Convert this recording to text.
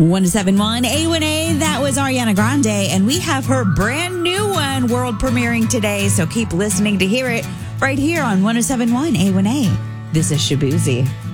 1071 A1A, that was Ariana Grande, and we have her brand new one world premiering today, so keep listening to hear it right here on 1071 A1A. This is Shabuzi.